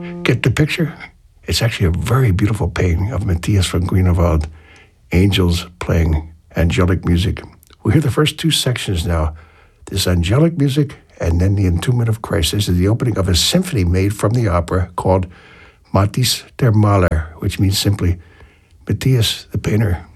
Get the picture? It's actually a very beautiful painting of Matthias von Grunewald, angels playing angelic music. We'll hear the first two sections now, this angelic music and then the Entombment of Christ. This is the opening of a symphony made from the opera called Matthäus der Maler, which means simply Matthias the painter.